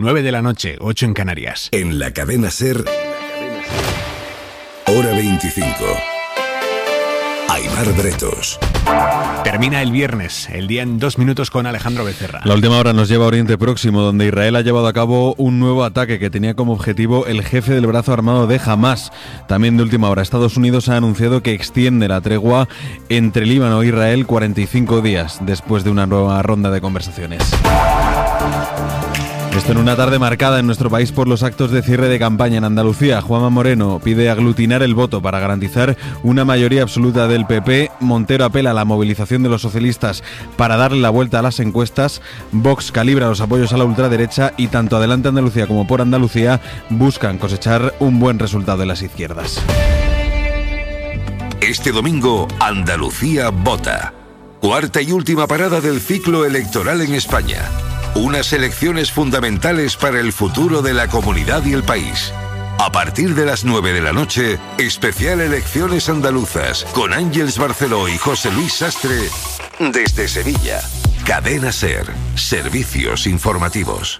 9 de la noche, 8 en Canarias. En la cadena SER, hora 25. Aimar Bretos. Termina el viernes, el día en 2 minutos con Alejandro Becerra. La última hora nos lleva a Oriente Próximo, donde Israel ha llevado a cabo un nuevo ataque que tenía como objetivo el jefe del brazo armado de Hamás. También de última hora, Estados Unidos ha anunciado que extiende la tregua entre Líbano e Israel 45 días después de una nueva ronda de conversaciones. Esto en una tarde marcada en nuestro país por los actos de cierre de campaña en Andalucía. Juanma Moreno pide aglutinar el voto para garantizar una mayoría absoluta del PP. Montero apela a la movilización de los socialistas para darle la vuelta a las encuestas. Vox calibra los apoyos a la ultraderecha y tanto Adelante Andalucía como Por Andalucía buscan cosechar un buen resultado de las izquierdas. Este domingo, Andalucía vota. Cuarta y última parada del ciclo electoral en España. Unas elecciones fundamentales para el futuro de la comunidad y el país. A partir de las 9 de la noche, especial Elecciones Andaluzas, con Ángeles Barceló y José Luis Sastre, desde Sevilla. Cadena SER, servicios informativos.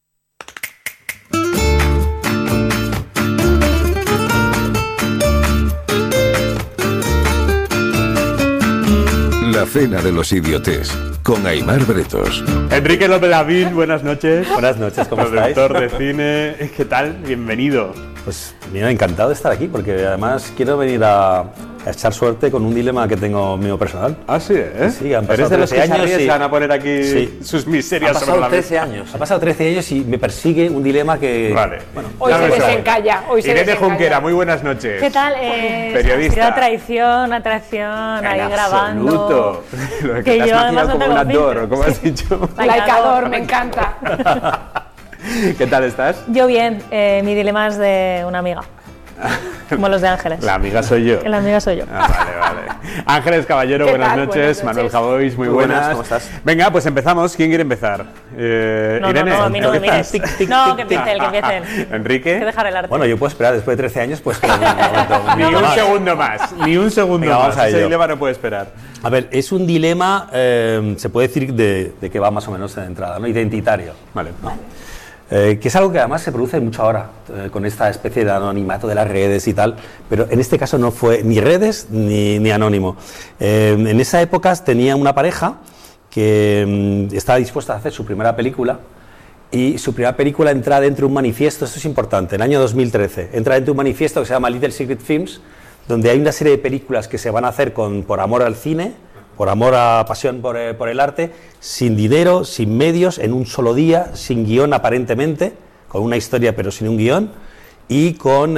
La cena de los idiotes, con Aimar Bretos. Enrique López Lavín, buenas noches. Buenas noches, ¿cómo estáis? Productor de cine, ¿qué tal? Bienvenido. Pues mira, encantado de estar aquí, porque además quiero venir a echar suerte con un dilema que tengo mío personal. Ah, sí, ¿eh? Sí, han pasado ¿Eres de los 13 que años se arriesgan a poner aquí sus miserias sobre la mesa? 13 años. Ha pasado 13 años y me persigue un dilema que... Vale. Bueno, hoy se desencalla. Irene Junquera, muy buenas noches. ¿Qué tal? Periodista. Atracción, ahí grabando. Lo de que te has maquillado como un actor, como has dicho. Laicador, me encanta. ¿Qué tal estás? Yo bien, mi dilema es de una amiga. Como los de Ángeles. La amiga soy yo. La amiga soy yo. Vale. Ángeles Caballero, buenas noches. Manuel Javois, muy buenas. ¿Cómo estás? Venga, pues empezamos. ¿Quién quiere empezar? Irene. No, a mí no me mires. No, que empiece él, que empiece él. Enrique. Hay que dejar el arte. Bueno, yo puedo esperar después de 13 años, pues... Ni un segundo más. Ni un segundo Venga, más. Ese dilema no puede esperar. A ver, es un dilema, se puede decir, de que va más o menos de entrada, ¿no? Identitario. Vale. Que es algo que además se produce mucho ahora, con esta especie de anonimato de las redes y tal, pero en este caso no fue ni redes ni anónimo. En esa época tenía una pareja que estaba dispuesta a hacer su primera película, y su primera película entra dentro de un manifiesto, esto es importante, en el año 2013, entra dentro de un manifiesto que se llama Little Secret Films, donde hay una serie de películas que se van a hacer por amor al cine, por amor a pasión por el arte, sin dinero, sin medios, en un solo día, sin guión aparentemente, con una historia pero sin un guión, y con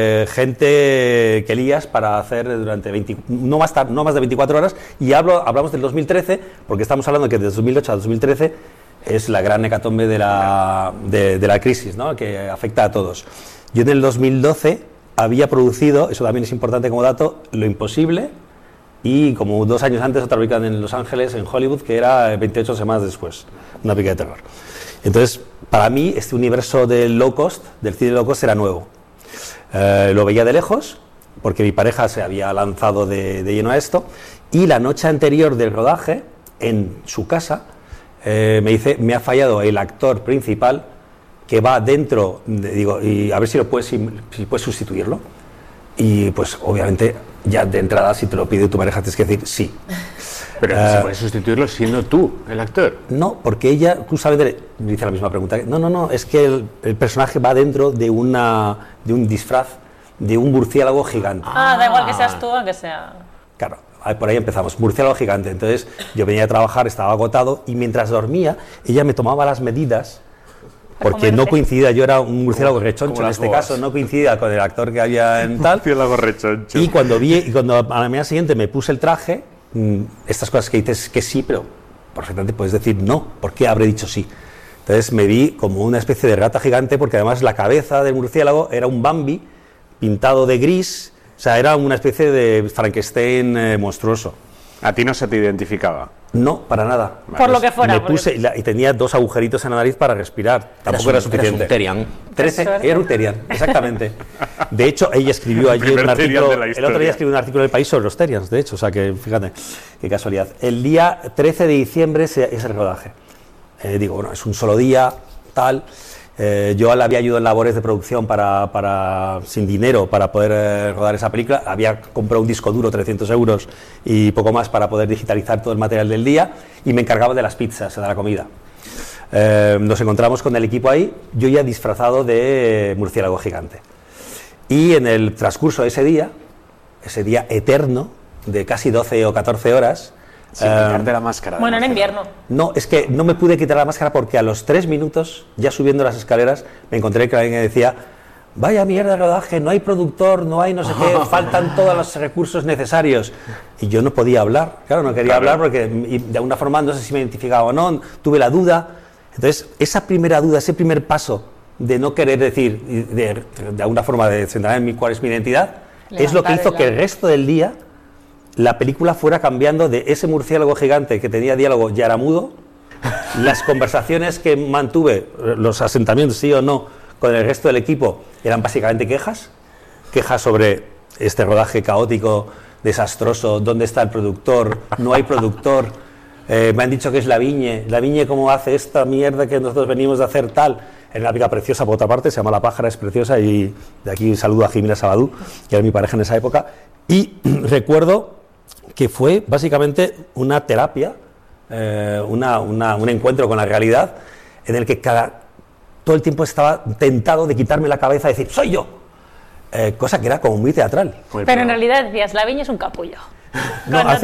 gente que lías para hacer durante no más de 24 horas, y hablamos del 2013, porque estamos hablando que desde 2008 a 2013 es la gran hecatombe de la crisis, ¿no?, que afecta a todos. Yo en el 2012 había producido, eso también es importante como dato, Lo Imposible, y como 2 años antes otra película en Los Ángeles, en Hollywood, que era 28 semanas después, una película de terror. Entonces, para mí, este universo del low cost, del cine low cost, era nuevo. Lo veía de lejos, porque mi pareja se había lanzado de lleno a esto, y la noche anterior del rodaje, en su casa, me dice, me ha fallado el actor principal, que va dentro, digo, y a ver si puedes sustituirlo. Y pues obviamente ya de entrada, si te lo pide tu pareja, tienes que decir sí. Pero ¿se puede sustituirlo siendo tú el actor? No, porque ella justamente me dice la misma pregunta. No, es que el personaje va dentro de un disfraz de un murciélago gigante. Da igual que seas tú, aunque sea... Claro, por ahí empezamos, murciélago gigante. Entonces yo venía a trabajar, estaba agotado, y mientras dormía, ella me tomaba las medidas, porque no coincidía, yo era un murciélago rechoncho en este caso, no coincidía con el actor que había en tal. Murciélago rechoncho. Y cuando a la mañana siguiente me puse el traje, estas cosas que dices que sí, pero perfectamente puedes decir no, ¿por qué habré dicho sí? Entonces me vi como una especie de rata gigante, porque además la cabeza del murciélago era un Bambi pintado de gris, o sea, era una especie de Frankenstein monstruoso. ¿A ti no se te identificaba? No, para nada. Por lo que fuera. Me puse y tenía 2 agujeritos en la nariz para respirar. Tampoco era suficiente. Era un Terian, exactamente. De hecho, ella escribió ayer un artículo. El otro día escribió un artículo en El País sobre los Terians, de hecho. O sea, que fíjate, qué casualidad. El día 13 de diciembre es el rodaje. Digo, bueno, es un solo día, tal. Yo le había ayudado en labores de producción sin dinero para poder rodar esa película. Había comprado un disco duro, 300 euros y poco más para poder digitalizar todo el material del día, y me encargaba de las pizzas, de la comida. Nos encontramos con el equipo ahí, yo ya disfrazado de murciélago gigante. Y en el transcurso de ese día eterno, de casi 12 o 14 horas... Sin quitarte la máscara. Bueno, en invierno. No, es que no me pude quitar la máscara porque a los 3 minutos, ya subiendo las escaleras, me encontré que alguien decía: vaya mierda de rodaje, no hay productor, no hay no sé qué, faltan todos los recursos necesarios. Y yo no podía hablar, claro, no quería hablar porque de alguna forma no sé si me identificaba o no, tuve la duda. Entonces, esa primera duda, ese primer paso de no querer decir, de alguna forma de centrar en mí cuál es mi identidad, es lo que hizo que el resto del día la película fuera cambiando de ese murciélago gigante que tenía diálogo ya era mudo, las conversaciones que mantuve, los asentamientos sí o no, con el resto del equipo eran básicamente quejas sobre este rodaje caótico, desastroso, dónde está el productor, no hay productor, me han dicho que es Lavigne cómo hace esta mierda que nosotros venimos de hacer tal. Era una película preciosa por otra parte, se llama La pájara, es preciosa, y de aquí saludo a Jimena Sabadú, que era mi pareja en esa época, y recuerdo que fue básicamente una terapia, un encuentro con la realidad, en el que todo el tiempo estaba tentado de quitarme la cabeza y decir ¡soy yo! Cosa que era como muy teatral. Pero en realidad decías, Lavigne es un capullo. No, hacía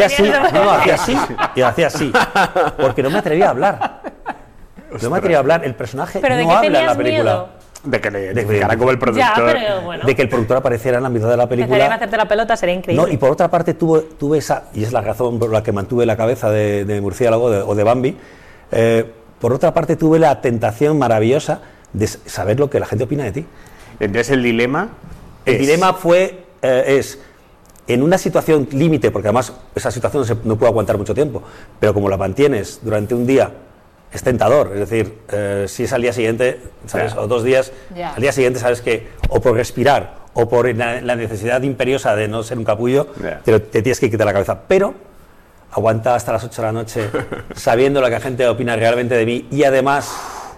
así, porque no me atrevía a hablar. No me atrevía a hablar, el personaje no habla en la película. Miedo? De que le identificara como el productor. Ya, pero bueno. De que el productor apareciera en la mitad de la película. Empezarían a hacerte la pelota, sería increíble. No, y por otra parte tuve esa, y es la razón por la que mantuve la cabeza de murciélago o de Bambi, por otra parte tuve la tentación maravillosa de saber lo que la gente opina de ti. Entonces el dilema es en una situación límite, porque además esa situación no puede aguantar mucho tiempo, pero como la mantienes durante un día, es tentador. Es decir, si es al día siguiente, ¿sabes? O 2 días, al día siguiente sabes que o por respirar o por la necesidad imperiosa de no ser un capullo, te tienes que quitar la cabeza. Pero aguanta hasta las 8 de la noche sabiendo lo que la gente opina realmente de mí, y además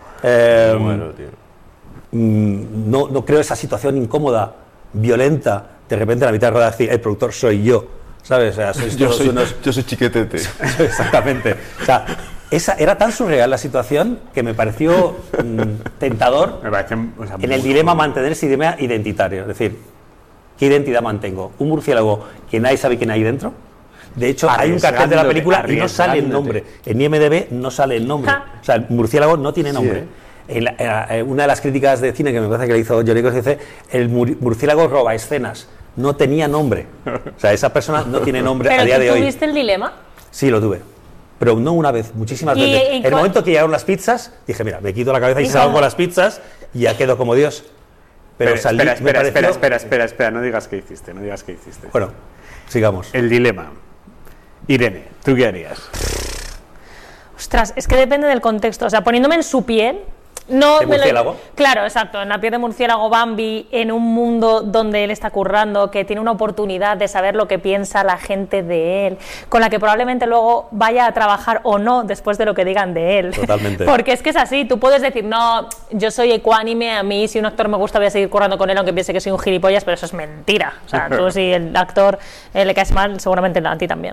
no creo esa situación incómoda, violenta, de repente a la mitad de rodaje decir: el productor soy yo, ¿sabes? O sea, sois todos yo soy Chiquetete. Exactamente. O sea, era tan surreal la situación que me pareció tentador en el dilema mantenerse identitario. Es decir, ¿qué identidad mantengo? ¿Un murciélago que nadie sabe quién hay dentro? De hecho, hay un cartel de la película y no sale el nombre. En IMDb no sale el nombre. O sea, el murciélago no tiene nombre. Una de las críticas de cine que me parece que le hizo Johnny Cross dice: el murciélago roba escenas. No tenía nombre. O sea, esa persona no tiene nombre a día de hoy. ¿Pero tuviste el dilema? Sí, lo tuve. Pero no una vez, muchísimas veces. En el momento que llegaron las pizzas, dije: mira, me quito la cabeza y salgo con las pizzas y ya quedo como Dios. Pero salí, espera, no digas qué hiciste, Bueno, sigamos. El dilema. Irene, ¿tú qué harías? Ostras, es que depende del contexto. O sea, poniéndome en su piel... ¿De murciélago? Claro, exacto, en la piel de murciélago Bambi, en un mundo donde él está currando, que tiene una oportunidad de saber lo que piensa la gente de él, con la que probablemente luego vaya a trabajar o no después de lo que digan de él. Totalmente. Porque es que es así, tú puedes decir: no, yo soy ecuánime, a mí si un actor me gusta voy a seguir currando con él aunque piense que soy un gilipollas, pero eso es mentira. O sea, tú si el actor le caes mal, seguramente a ti también.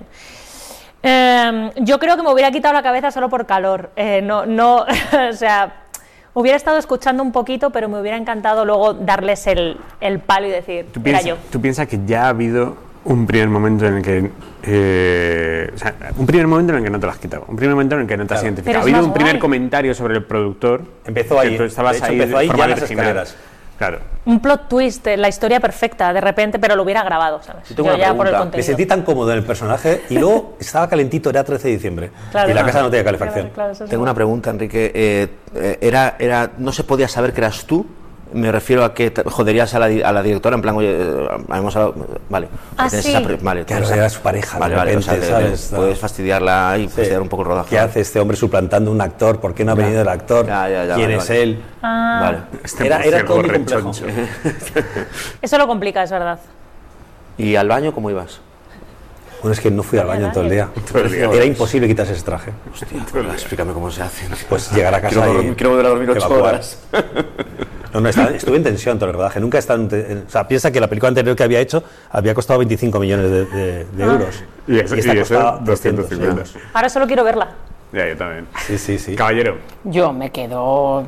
Yo creo que me hubiera quitado la cabeza solo por calor. O sea... Hubiera estado escuchando un poquito, pero me hubiera encantado luego darles el palo y decir: era yo. ¿Tú piensas que ya ha habido un primer momento en el que... un primer momento en el que no te lo has quitado, un primer momento en el que no te has identificado? Ha habido un primer comentario sobre el productor. Empezó ahí. Tú estabas ahí empezó ahí ya en las escaleras. Claro. Un plot twist, la historia perfecta, de repente, pero lo hubiera grabado, ¿sabes? Yo ya por el contenido. Me sentí tan cómodo en el personaje y luego estaba calentito, era 13 de diciembre. Claro, y la casa no tenía calefacción. Claro, tengo una pregunta, Enrique. ¿No se podía saber que eras tú? Me refiero a que joderías a la directora, en plan, oye, hemos hablado, vale. Sí. Vale, claro, era su pareja. Vale, repente, o sea, ¿sabes? Puedes fastidiarla y fastidiar un poco el rodaje. ¿Qué hace este hombre suplantando un actor? ¿Por qué no ha venido el actor? ¿Quién es él? Vale. Era todo muy complejo. Eso lo complica, es verdad. ¿Y al baño cómo ibas? Bueno, es que no fui al baño en todo el día. Era imposible quitarse ese traje. Hostia, explícame cómo se hace. Pues llegar a casa quiero volver a dormir 8 horas. No, estuve en tensión todo el rodaje. Nunca he estado o sea, piensa que la película anterior que había hecho había costado 25 millones de euros. Y esta costaba 250. Ahora solo quiero verla. Ya, yo también. Sí. Caballero. Yo me quedo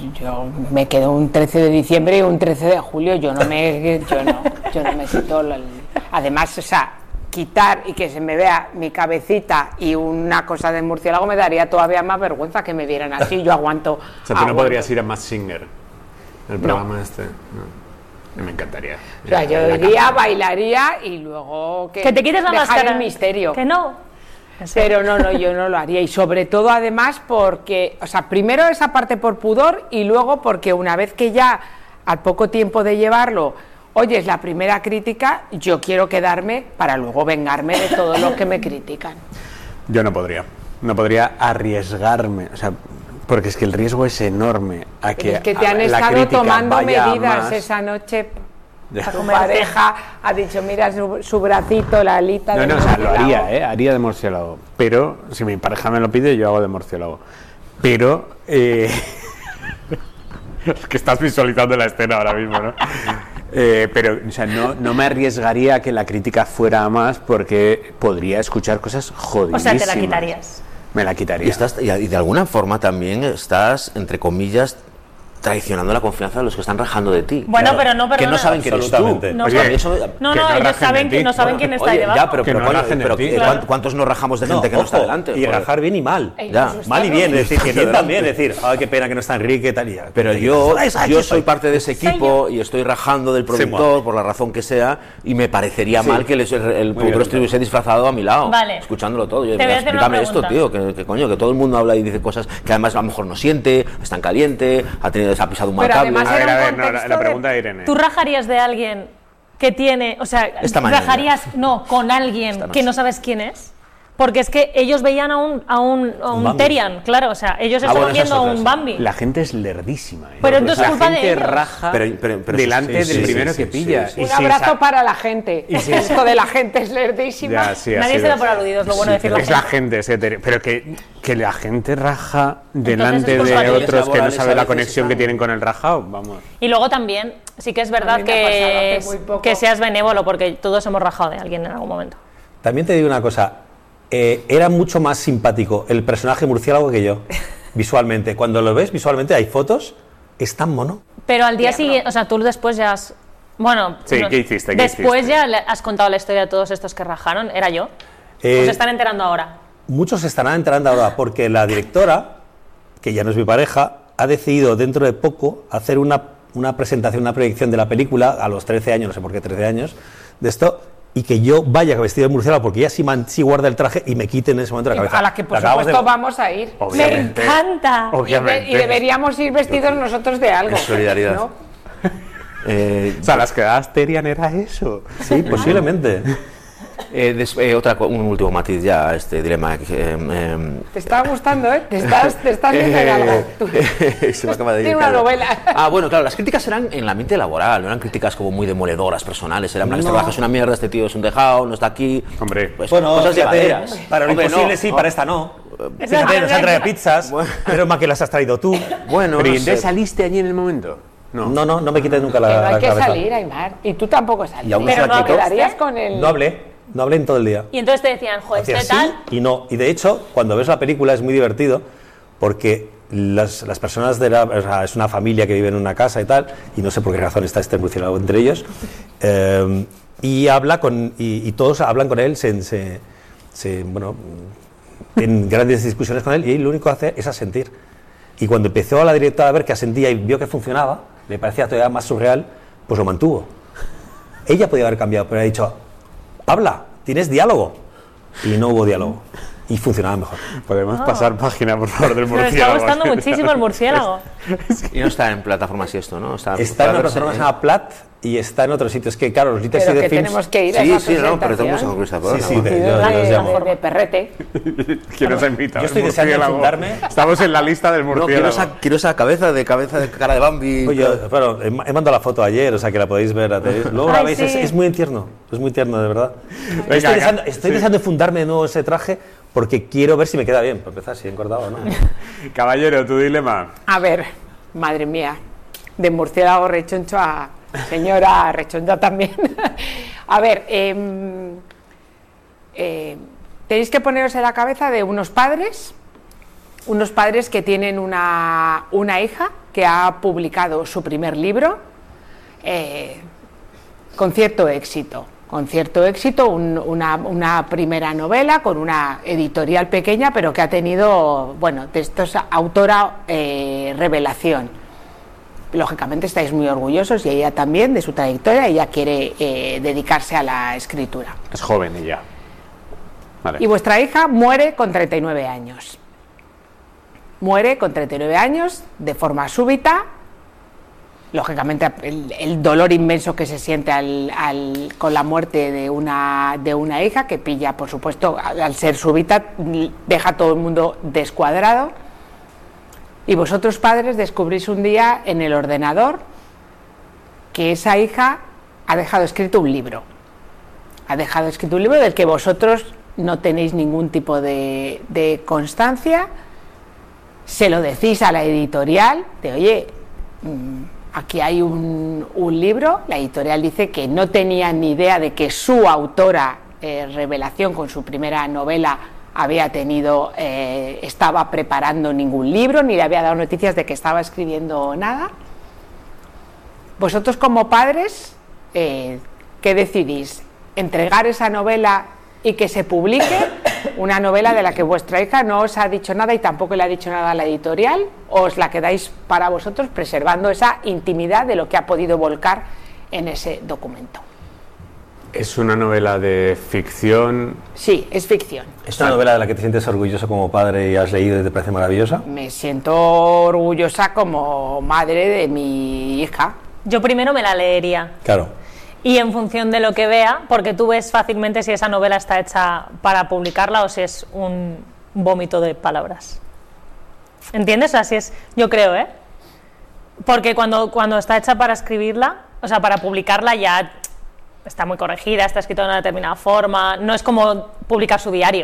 un 13 de diciembre y un 13 de julio. Yo no me quito. Además, o sea, quitar y que se me vea mi cabecita y una cosa de murciélago me daría todavía más vergüenza que me vieran así. Yo aguanto. O sea, tú no podrías ir a Masked Singer, el programa este. No. Me encantaría. O sea, yo iría, bailaría y luego que te quites la dejar máscara. El misterio. Que no. Pero no, yo no lo haría. Y sobre todo, además, porque, o sea, primero esa parte por pudor y luego porque una vez que ya, al poco tiempo de llevarlo, oyes la primera crítica, yo quiero quedarme para luego vengarme de todo lo que me critican. Yo no podría arriesgarme, o sea, porque es que el riesgo es enorme a que es que te han estado tomando medidas esa noche. Tu pareja ha dicho, mira su bracito, la alita de murciélago. O sea, lo haría de murciélago. Pero, si mi pareja me lo pide, yo hago de murciélago. Pero, es que estás visualizando la escena ahora mismo, ¿no? Pero, o sea, no me arriesgaría a que la crítica fuera a más porque podría escuchar cosas jodidísimas. O sea, te la quitarías. Me la quitaría. Y de alguna forma también estás, entre comillas, traicionando la confianza de los que están rajando de ti. Bueno, pero no, que no saben quién eres tú. No, ellos saben que no saben quién está ahí debajo. Ya, pero ¿cuántos nos rajamos de gente que no está delante? Y rajar bien y mal. Ya. Mal y bien, es decir, que bien también, es decir, ay, qué pena que no está Enrique, tal y tal. Pero yo soy parte de ese equipo y estoy rajando del productor por la razón que sea y me parecería mal que el productor estuviese disfrazado a mi lado, escuchándolo todo. Yo digo, explícame esto, tío, que coño, que todo el mundo habla y dice cosas que además a lo mejor no siente, está en caliente, ha pisado un mal cable. A ver, la pregunta de Irene. ¿Tú rajarías de alguien que tiene, o sea, rajarías con alguien que no sabes quién es? Porque es que ellos veían a un Terian, claro, o sea, ellos estaban viendo a un Bambi. La gente es lerdísima. Pero entonces es culpa de ellos. Raja delante del primero que pilla. Un abrazo para la gente. Esto de la gente es lerdísima. Nadie se da por aludido, es lo bueno de decir la gente. Es la gente, pero que la gente raja delante de otros que no sabe la conexión que tienen con el rajado, vamos. Y luego también, sí que es verdad que seas benévolo, porque todos hemos rajado de alguien en algún momento. También te digo una cosa. Era mucho más simpático el personaje murciélago que yo, visualmente. Cuando lo ves visualmente, hay fotos, es tan mono. Pero al día siguiente, o sea, tú después ya has... Bueno, sí, ¿qué hiciste? Después ya has contado la historia de todos estos que rajaron, ¿era yo? ¿O se están enterando ahora? Muchos se estarán enterando ahora, porque la directora, que ya no es mi pareja, ha decidido dentro de poco hacer una presentación, una proyección de la película, a los 13 años, no sé por qué 13 años, de esto... y que yo vaya vestido de murciélago porque ella sí guarda el traje y me quite en ese momento la cabeza. A la que por supuesto vamos a ir. Obviamente. Me encanta. Y deberíamos ir vestidos nosotros de algo. En solidaridad. ¿No? O sea, las quedadas Terian era eso. Sí, posiblemente. Un último matiz ya, este dilema. Te está gustando, ¿eh? Te estás viendo en algo. Se me acaba de Tiene una novela. Bueno, claro, las críticas eran en el ambiente laboral, no eran críticas como muy demoledoras, personales. Eran este trabajo es una mierda, este tío es un dejado, no está aquí. Hombre, pues, bueno, cosas llevaderas. Para lo imposible sí, para esta no. Fíjate, nos han traído pizzas, pero más que las has traído tú. Bueno, pero ¿y entonces saliste allí en el momento? No me quites nunca la cabeza. Hay que salir, Aymar. Y tú tampoco saliste. Pero no quedarías con el... No hablé en todo el día. Y entonces te decían, joder, este tal... Y no. Y de hecho, cuando ves la película es muy divertido porque las personas o sea, es una familia que vive en una casa y tal, y no sé por qué razón está este murciélago entre ellos, y habla y todos hablan con él, bueno, en grandes discusiones con él, y él lo único que hace es asentir. Y cuando empezó la directora a ver que asentía y vio que funcionaba, le parecía todavía más surreal, pues lo mantuvo. Ella podía haber cambiado, pero ha dicho... habla, tienes diálogo. Y no hubo diálogo. y funcionaba mejor. Podemos pasar página, por favor, del murciélago. Me está gustando muchísimo el murciélago. Y no está en plataformas y esto, ¿no? Está en una plataforma que se llama Plat y está en otro sitio. Es que, claro, los Literacy Pero de que Films... tenemos que ir a esa presentación. No, pero tenemos a Cristóbal. Sí, yo os llamo. De perrete. ¿Quién nos ha invitado? Yo estoy deseando fundarme. Estamos en la lista del murciélago. No, quiero esa cabeza de cara de Bambi. Oye, bueno, he mandado la foto ayer, o sea que la podéis ver. Luego la veis, es muy tierno, de verdad. Venga, estoy deseando fundarme de nuevo ese traje porque quiero ver si me queda bien, para empezar, si he engordado o no. Caballero, tu dilema. A ver, madre mía, de murciélago rechoncho a señora rechoncha también. A ver, tenéis que poneros en la cabeza de unos padres que tienen una hija que ha publicado su primer libro con cierto éxito, una primera novela con una editorial pequeña, pero que ha tenido, bueno, de estos autora revelación. Lógicamente estáis muy orgullosos y ella también de su trayectoria. Ella quiere dedicarse a la escritura. Es joven ella. Vale. Y vuestra hija muere con 39 años. Muere con 39 años de forma súbita. Lógicamente el dolor inmenso que se siente con la muerte de una hija, que pilla, por supuesto, al ser súbita, deja a todo el mundo descuadrado. Y vosotros, padres, descubrís un día en el ordenador que esa hija ha dejado escrito un libro. Ha dejado escrito un libro del que vosotros no tenéis ningún tipo de constancia. Se lo decís a la editorial de, oye, aquí hay un libro. La editorial dice que no tenía ni idea de que su autora revelación con su primera novela estaba preparando ningún libro, ni le había dado noticias de que estaba escribiendo nada. Vosotros, como padres, ¿qué decidís? ¿Entregar esa novela y que se publique? Una novela de la que vuestra hija no os ha dicho nada y tampoco le ha dicho nada a la editorial, ¿o os la quedáis para vosotros, preservando esa intimidad de lo que ha podido volcar en ese documento? ¿Es una novela de ficción? Sí, es ficción. ¿Es una novela de la que te sientes orgulloso como padre y has leído y te parece maravillosa? Me siento orgullosa como madre de mi hija. Yo primero me la leería. Claro. Y en función de lo que vea, porque tú ves fácilmente si esa novela está hecha para publicarla o si es un vómito de palabras. ¿Entiendes? Así es, yo creo, ¿eh? Porque cuando está hecha para escribirla, o sea, para publicarla ya está muy corregida, está escrita de una determinada forma, no es como publicar su diario.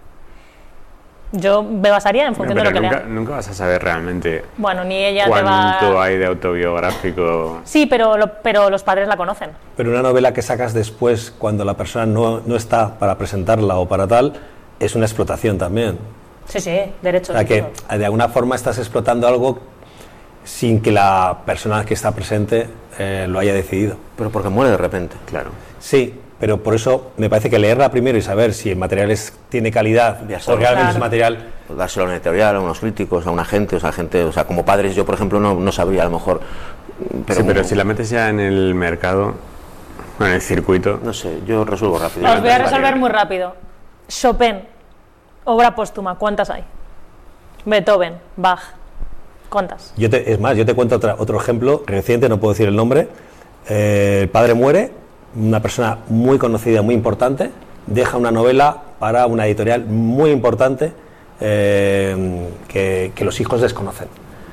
Yo me basaría en función de lo que lea. Nunca vas a saber realmente ni ella cuánto hay de autobiográfico. Sí, pero los padres la conocen. Pero una novela que sacas después, cuando la persona no está para presentarla o para tal, es una explotación también. Sí, derechos. O sea, que de alguna forma estás explotando algo sin que la persona que está presente lo haya decidido. Pero porque muere de repente. Claro. Sí, pero por eso me parece que leerla primero y saber si el material tiene calidad o realmente es material. Pues dárselo a una editorial, a unos críticos, a una gente, como padres, yo por ejemplo no sabría a lo mejor. Pero si la metes ya en el mercado, en el circuito. No sé, yo resuelvo rápido. Os voy a resolver muy rápido. Chopin, obra póstuma, ¿cuántas hay? Beethoven, Bach, ¿cuántas? Yo te cuento otro ejemplo reciente, no puedo decir el nombre. El padre muere, una persona muy conocida, muy importante, deja una novela para una editorial muy importante que los hijos desconocen.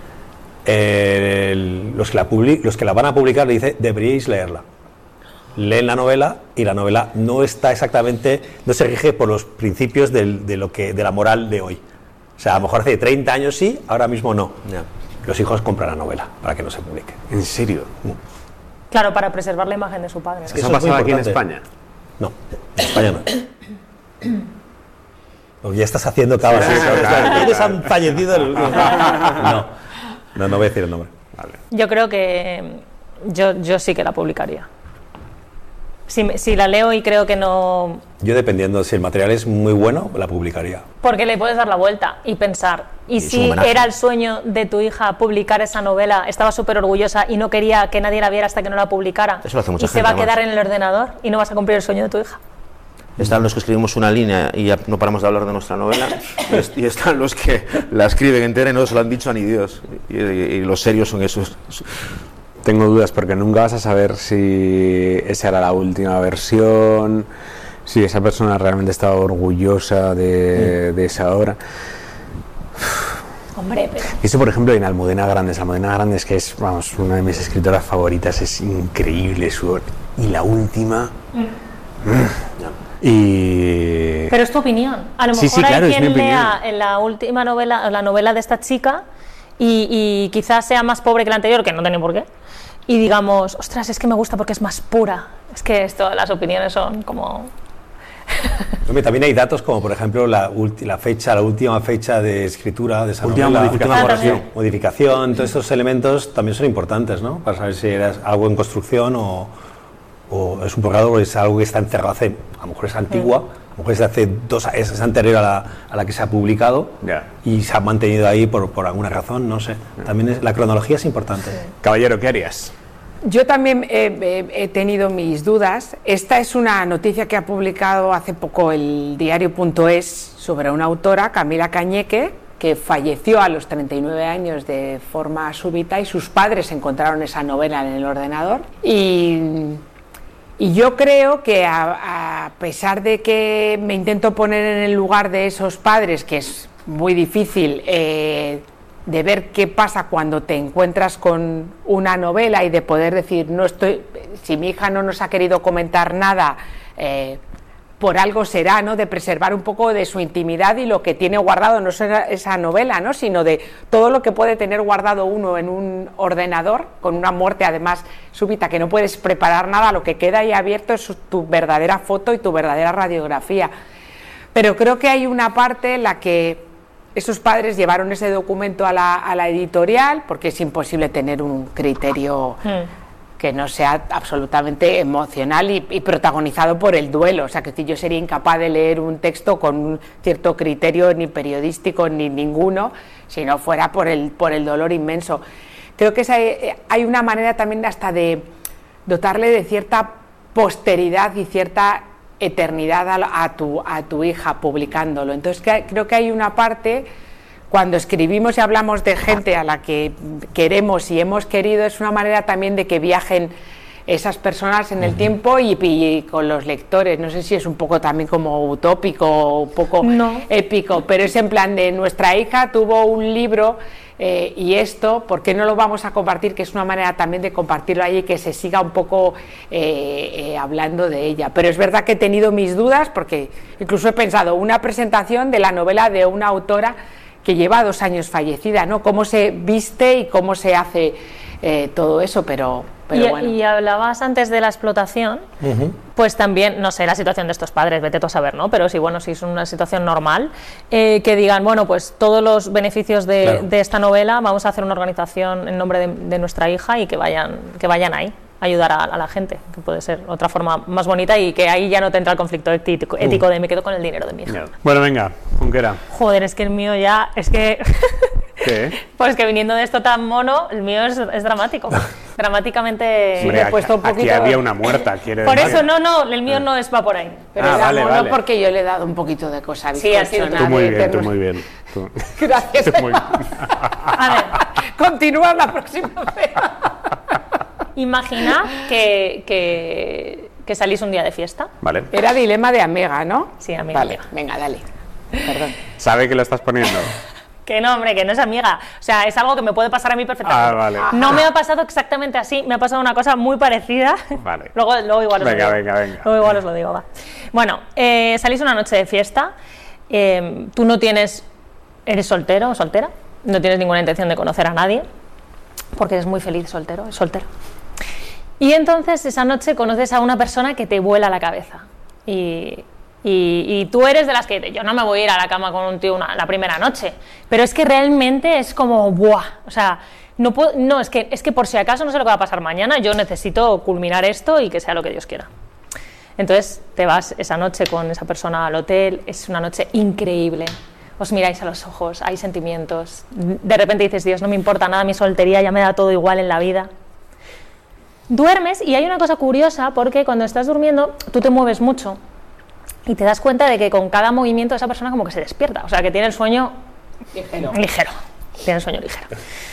Los que la van a publicar le dicen, deberíais leerla. Leen la novela y la novela no está exactamente, no se rige por los principios de la moral de hoy. O sea, a lo mejor hace 30 años sí, ahora mismo no. Yeah. Los hijos compran la novela para que no se publique. ¿En serio? Claro, para preservar la imagen de su padre. ¿Eso ha pasado aquí en España? No, en España no. Porque ya estás haciendo cabas. ¿Quiénes han fallecido? No voy a decir el nombre. Vale. Yo creo que yo sí que la publicaría. Si la leo y creo que no... Yo, dependiendo, si el material es muy bueno, la publicaría. Porque le puedes dar la vuelta y pensar, ¿y si era el sueño de tu hija publicar esa novela, estaba súper orgullosa y no quería que nadie la viera hasta que no la publicara? Eso lo hace mucha y gente, se va a quedar en el ordenador y no vas a cumplir el sueño de tu hija. Están los que escribimos una línea y ya no paramos de hablar de nuestra novela, y están los que la escriben entera y no se lo han dicho a ni Dios. Y los serios son esos. Tengo dudas porque nunca vas a saber si esa era la última versión, si esa persona realmente estaba orgullosa de esa obra. Hombre, pero... Eso, por ejemplo, en Almudena Grandes, que es, vamos, una de mis escritoras favoritas, es increíble su obra. Y la última... Pero es tu opinión. A lo mejor sí, claro, hay quien lea en la última novela, la novela de esta chica, y quizás sea más pobre que la anterior, que no tiene por qué, y digamos, ostras, es que me gusta porque es más pura. Es que las opiniones son como... Hombre, también hay datos como, por ejemplo, la última fecha de escritura de esa última novela, modificación, todos estos elementos también son importantes, ¿no? Para saber si era algo en construcción o es un borrador o es algo que está encerrado a lo mejor es antigua, a lo mejor es de hace 2 años, es anterior a la que se ha publicado y se ha mantenido ahí por alguna razón, no sé. También la cronología es importante. Caballero, ¿qué harías? Yo también he tenido mis dudas. Esta es una noticia que ha publicado hace poco el diario.es sobre una autora, Camila Cañeque, que falleció a los 39 años de forma súbita y sus padres encontraron esa novela en el ordenador. Y yo creo que a pesar de que me intento poner en el lugar de esos padres, que es muy difícil, de ver qué pasa cuando te encuentras con una novela y de poder decir, si mi hija no nos ha querido comentar nada, por algo será, ¿no? De preservar un poco de su intimidad y lo que tiene guardado, no solo esa novela, ¿no? Sino de todo lo que puede tener guardado uno en un ordenador, con una muerte además súbita, que no puedes preparar nada, lo que queda ahí abierto es tu verdadera foto y tu verdadera radiografía. Pero creo que hay una parte en la que esos padres llevaron ese documento a la editorial, porque es imposible tener un criterio que no sea absolutamente emocional y protagonizado por el duelo. O sea, que yo sería incapaz de leer un texto con un cierto criterio ni periodístico ni ninguno, si no fuera por el dolor inmenso. Creo que hay una manera también hasta de dotarle de cierta posteridad y cierta eternidad a tu hija publicándolo. Entonces creo que hay una parte, cuando escribimos y hablamos de gente a la que queremos y hemos querido, es una manera también de que viajen esas personas en el tiempo y con los lectores. No sé si es un poco también como utópico o un poco épico, pero es en plan de nuestra hija tuvo un libro y esto, ¿por qué no lo vamos a compartir? Que es una manera también de compartirlo ahí y que se siga un poco hablando de ella. Pero es verdad que he tenido mis dudas, porque incluso he pensado una presentación de la novela de una autora que lleva 2 años fallecida, ¿no? Cómo se viste y cómo se hace todo eso, pero bueno. Y hablabas antes de la explotación, pues también, no sé, la situación de estos padres, vete tú a saber, ¿no? Pero si es una situación normal, que digan, bueno, pues todos los beneficios de esta novela, vamos a hacer una organización en nombre de nuestra hija y que vayan ahí, ayudar a la gente, que puede ser otra forma más bonita y que ahí ya no te entra el conflicto ético de me quedo con el dinero de mi hija. Bueno, venga, Junquera. Joder, es que el mío ya, es que... ¿Qué? Pues que viniendo de esto tan mono, el mío es dramático. Dramáticamente... Hombre, he puesto un poquito... Aquí había una muerta, quiere Por decir. eso, no, el mío no va por ahí. Pero era mono porque yo le he dado un poquito de cosa bizcochona. Tú muy bien. Gracias. Tú muy bien. A ver. Continúa la próxima vez. Imagina que salís un día de fiesta. Vale. Era dilema de amiga, ¿no? Sí, amiga. Vale, venga, dale. Perdón. ¿Sabe que lo estás poniendo? Que no, hombre, que no es amiga. O sea, es algo que me puede pasar a mí perfectamente. Vale. No me ha pasado exactamente así, me ha pasado una cosa muy parecida. Vale. Luego igual os lo digo. Venga. Luego igual os lo digo, va. Bueno, salís una noche de fiesta, tú eres soltero o soltera, no tienes ninguna intención de conocer a nadie, porque eres muy feliz soltero. Y entonces esa noche conoces a una persona que te vuela la cabeza. Y tú eres de las que yo no me voy a ir a la cama con un tío la primera noche, pero es que realmente es como ¡buah! O sea, es que por si acaso no sé lo que va a pasar mañana, yo necesito culminar esto y que sea lo que Dios quiera. Entonces te vas esa noche con esa persona al hotel, es una noche increíble, os miráis a los ojos, hay sentimientos, de repente dices, Dios, no me importa nada, mi soltería ya me da todo igual en la vida. Duermes y hay una cosa curiosa porque cuando estás durmiendo tú te mueves mucho y te das cuenta de que con cada movimiento esa persona como que se despierta, o sea, que tiene el sueño ligero. Tiene el sueño ligero.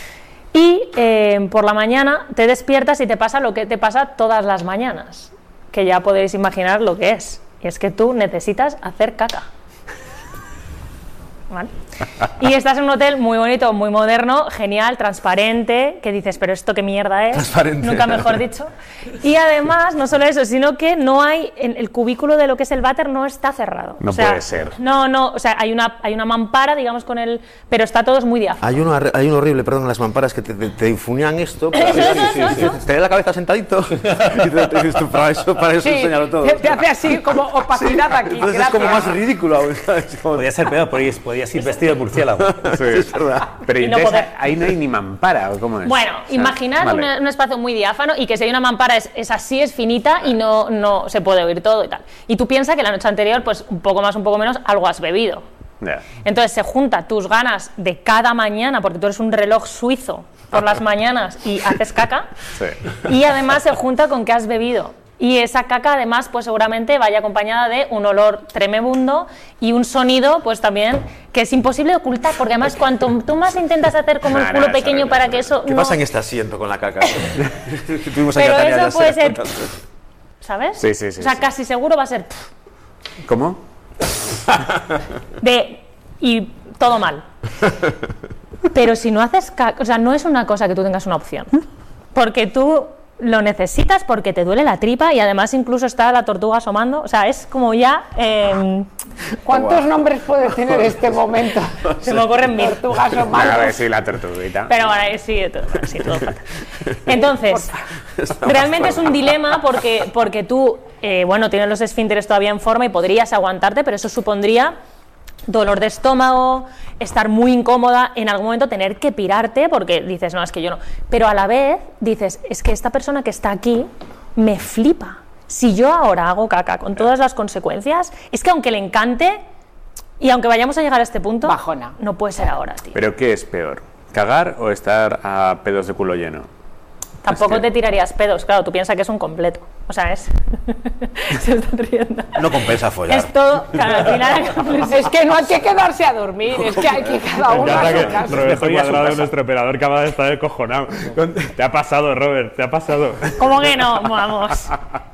Y por la mañana te despiertas y te pasa lo que te pasa todas las mañanas, que ya podéis imaginar lo que es, y es que tú necesitas hacer caca. ¿Vale? Y estás en un hotel muy bonito, muy moderno, genial, transparente, que dices, pero ¿esto qué mierda es? Transparente. Nunca mejor dicho. Y además, no solo eso, sino que no hay, en el cubículo de lo que es el váter no está cerrado. No puede ser. No, o sea, hay una mampara, digamos, con el... Pero está todo es muy diáfano. Hay uno horrible, perdón, las mamparas que te infunían esto. Te da la cabeza sentadito y te dices tú, para eso enseñarlo todo. Te hace así como opacidad aquí. Entonces es como más ridículo aún, ¿sabes? Podría ser peor, podías ir vestido de murciélago. Sí, es verdad. Pero entonces, ahí no hay ni mampara, ¿o cómo es? Bueno, imaginad un espacio muy diáfano y que si hay una mampara es así, es finita y no se puede oír todo y tal. Y tú piensas que la noche anterior, pues un poco más, un poco menos, algo has bebido. Yeah. Entonces se junta tus ganas de cada mañana, porque tú eres un reloj suizo por las mañanas y haces caca, sí. Y además se junta con que has bebido. Y esa caca además pues seguramente vaya acompañada de un olor tremebundo y un sonido pues también que es imposible de ocultar, porque además cuanto tú más intentas hacer como el culo pequeño para que eso... ¿Qué pasa en este asiento con la caca? Pero eso puede ser... ¿Sabes? Sí. O sea, casi seguro va a ser... ¿Cómo? Y todo mal. Pero si no haces caca... O sea, no es una cosa que tú tengas una opción. Porque tú... lo necesitas porque te duele la tripa y además incluso está la tortuga asomando, o sea, es como ya... ¿Cuántos nombres puede tener este momento? Se me ocurren 1000. Tortuga asomando. A ver, sí, la tortuguita. Pero bueno, sí, todo falta. Entonces, realmente es un dilema porque tú, bueno, tienes los esfínteres todavía en forma y podrías aguantarte, pero eso supondría dolor de estómago, estar muy incómoda, en algún momento tener que pirarte porque dices, no, es que yo no. Pero a la vez dices, es que esta persona que está aquí me flipa. Si yo ahora hago caca con todas las consecuencias, es que aunque le encante y aunque vayamos a llegar a este punto, bajona. No puede ser ahora, tío. ¿Pero qué es peor? ¿Cagar o estar a pedos de culo lleno? Tampoco te tirarías pedos, claro, tú piensas que es un completo. O sea, es... Se están riendo. No compensa follar. Es todo... Claro, al final... Es que no hay que quedarse a dormir, es que hay que cada uno a su casa. Roberto Cuadrado, nuestro operador, acaba de estar descojonado. Te ha pasado, Robert, te ha pasado. ¿Cómo que no? Vamos.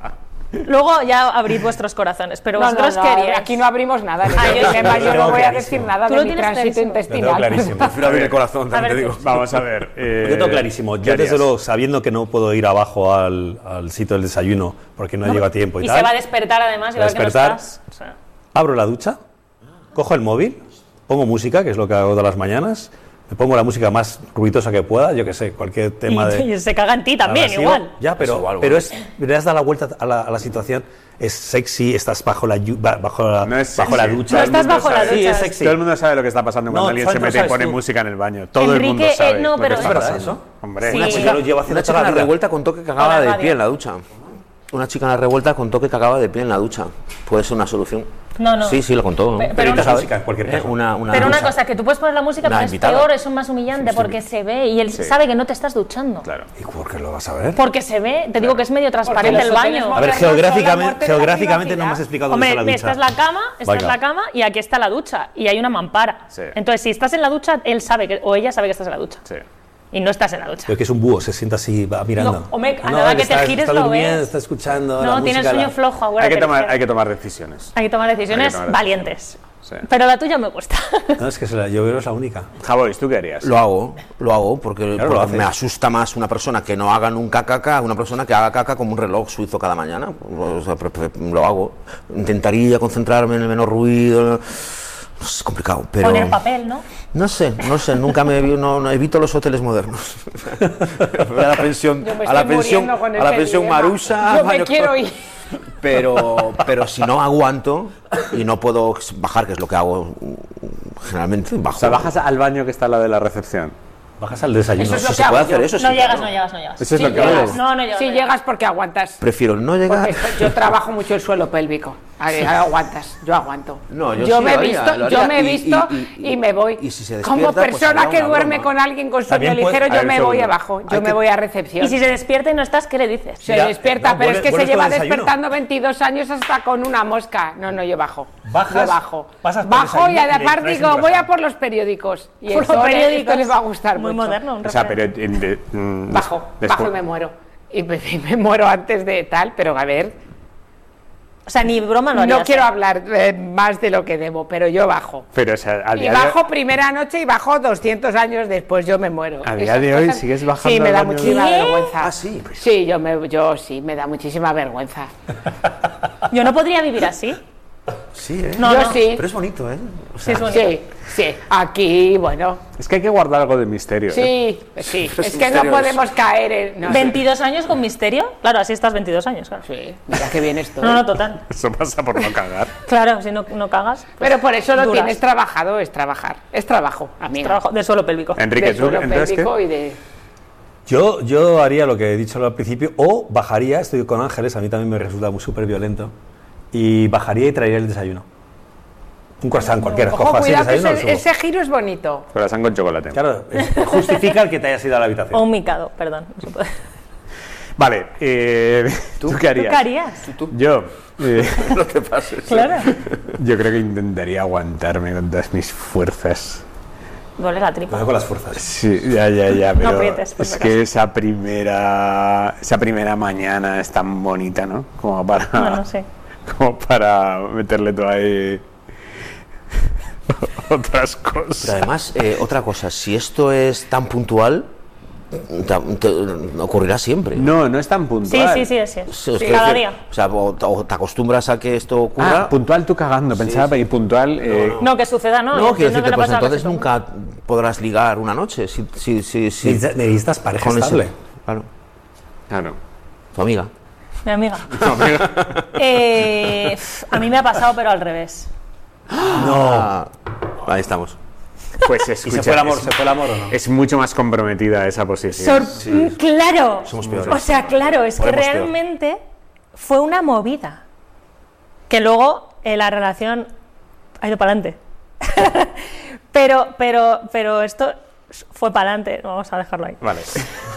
Luego ya abrid vuestros corazones, pero vosotros queríais... Aquí no abrimos nada, yo no voy a decir nada de mi tránsito intestinal. Clarísimo. Prefiero abrir el corazón, también te digo. Vamos a ver. Yo tengo clarísimo. Yo, desde luego, sabiendo que no puedo ir abajo al sitio del desayuno porque no llego a tiempo y tal. Y se va a despertar además, igual que no estás. O sea. Abro la ducha, cojo el móvil, pongo música, que es lo que hago todas las mañanas. Me pongo la música más ruidosa que pueda, yo que sé, cualquier tema y se caga en ti también, abrasivo. igual. Ya, pero le has dado la vuelta a la situación. Es sexy, estás bajo la ducha. No estás bajo la ducha. Sí, es sexy. Todo el mundo sabe lo que está pasando cuando alguien se mete y pone música en el baño. Todo el mundo sabe. No, pero ¿Es verdad eso? Hombre, sí. Una chica lo lleva haciendo Una chica en la revuelta contó que cagaba de pie en la ducha. Una chica en la revuelta contó que cagaba de pie en la ducha. Puede ser una solución. No. Sí, lo contó. ¿No? Pero una música en cualquier caso. Pero una cosa, que tú puedes poner la música, pero es peor, es más humillante porque se ve y él sabe que no te estás duchando. Claro. ¿Y por qué lo vas a ver? Porque se ve, te digo que es medio transparente el baño. A ver, geográficamente no me has explicado dónde está la ducha. Esta es la cama y aquí está la ducha y hay una mampara. Sí. Entonces, si estás en la ducha, él sabe o ella sabe que estás en la ducha. Sí. Y no estás en la ducha. Pero que es un búho, se sienta así, va mirando. No, hombre, a nada que te gires lo ves. Está escuchando. No, tiene el sueño flojo ahora. Hay que tomar decisiones. Hay que tomar decisiones valientes. Sí. Pero la tuya me gusta. No, es que yo creo que es la única. Javois, ¿tú qué harías? Lo hago porque me asusta más una persona que no haga nunca caca a una persona que haga caca como un reloj suizo cada mañana. O sea, lo hago. Intentaría concentrarme en el menor ruido. Es complicado, pero... Poner papel, ¿no? No sé, nunca no evito los hoteles modernos. a la pensión Marusa. Yo me quiero ir. Pero si no aguanto y no puedo bajar, que es lo que hago generalmente, bajo. O sea, bajas al baño que está la de la recepción. Bajas al desayuno. Eso es lo se que puede hago hacer yo. eso. No sí, llegas. Eso es lo que hago. No llegas. Sí llegas porque aguantas. Prefiero no llegar. Porque yo trabajo mucho el suelo pélvico. Aguantas, yo aguanto. No, yo me he visto y me voy. Y si se como persona pues que duerme con alguien con sueño ligero, yo me voy abajo, yo me voy a recepción. Y si se despierta y no estás, ¿qué le dices? Se despierta, no, pero es que se lleva despertando 22 años hasta con una mosca. No, yo bajo. ¿Bajas? Yo bajo y aparte digo, voy a por los periódicos. Y por los periódicos les va a gustar muy mucho. Moderno. O sea, pero bajo y me muero. Y me muero antes de tal, pero a ver. O sea, ni broma no harías. No quiero hablar más de lo que debo, pero yo bajo. Pero, o sea, y bajo primera noche y bajo 200 años después, yo me muero. ¿A día de hoy sigues bajando? Sí, me da muchísima vergüenza. Ah, sí. Pues. Sí, yo sí, me da muchísima vergüenza. Yo no podría vivir así. Sí, ¿eh? No, yo sí. Pero es bonito, ¿eh? O sea, sí, es bonito. Sí. Aquí, bueno. Es que hay que guardar algo de misterio. Sí, sí. Es que no podemos caer en... No, 22 años con misterio. Claro, así estás 22 años, claro. Sí, mira que bien estoy. No, total. Eso pasa por no cagar. Claro, si no cagas. Pues pero por eso lo tienes trabajado, es trabajar. Es trabajo, amiga. Es trabajo de suelo pélvico. Enrique, de suelo pélvico y de... Yo haría lo que he dicho al principio, o bajaría, estoy con Ángeles, a mí también me resulta muy súper violento, y bajaría y traería el desayuno. Un croissant cualquiera, ojo, cojo así el cuidado, desayuno. que ese giro es bonito. Croissant con chocolate. Claro, justifica el que te hayas ido a la habitación. O un micado, perdón. No se puede. Vale, ¿tú qué harías? ¿Tú qué harías? Yo. No te pases. Claro. Yo creo que intentaría aguantarme con todas mis fuerzas. Duele la tripa. Con las fuerzas. Sí, ya, pero no aprietes, es que esa primera mañana es tan bonita, ¿no? Como para... No sé. Como para meterle todo ahí otras cosas. Pero además, otra cosa, si esto es tan puntual, ocurrirá siempre. No es tan puntual. Sí, es cada día. O sea, o te acostumbras a que esto ocurra. Puntual tú cagando, pensaba, y puntual... No, que suceda, ¿no? No, quiero decirte, pues entonces nunca podrás ligar una noche. Si. Necesitas pareja estable. Claro. Tu amiga. Mi amiga. A mí me ha pasado, pero al revés. No. Ahí estamos. Pues escucha, ¿Y se fue el amor o no? Es mucho más comprometida esa posición. Claro. Somos peores. O sea, claro, es que realmente fue una movida. Que luego la relación ha ido para adelante. pero esto fue para adelante. Vamos a dejarlo ahí. Vale.